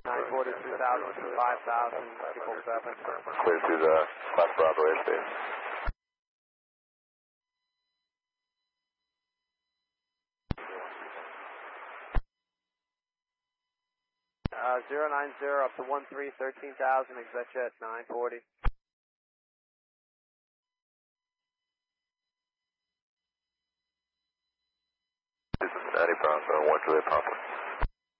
940, 2000 to 5000, 777. Clear to the Fox Bravo airspace. Uh, 090 up to 13, 13,000, ExecJet 940. Cincinnati, Bronco, 1 Juliet Papa.